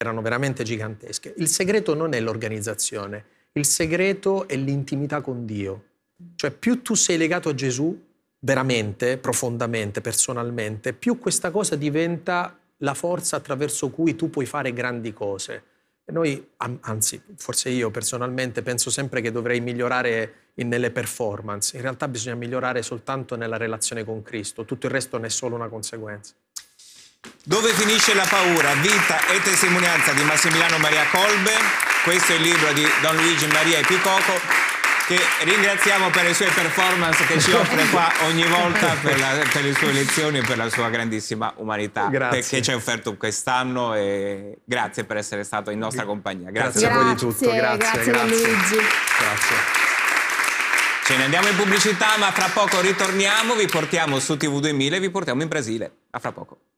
erano veramente gigantesche. Il segreto non è l'organizzazione, il segreto è l'intimità con Dio. Cioè più tu sei legato a Gesù, veramente, profondamente, personalmente, più questa cosa diventa la forza attraverso cui tu puoi fare grandi cose. E noi, anzi, forse io personalmente penso sempre che dovrei migliorare nelle performance. In realtà bisogna migliorare soltanto nella relazione con Cristo. Tutto il resto ne è solo una conseguenza. Dove finisce la paura? Vita e testimonianza di Massimiliano Maria Kolbe. Questo è il libro di Don Luigi Maria Epicoco, che ringraziamo per le sue performance che ci offre qua ogni volta, per le sue lezioni e per la sua grandissima umanità. Grazie. Che ci ha offerto quest'anno, e grazie per essere stato in nostra compagnia. Grazie a voi di tutto. Grazie Don Luigi. Grazie. Ce ne andiamo in pubblicità, ma fra poco ritorniamo, vi portiamo su TV 2000 e vi portiamo in Brasile. A fra poco.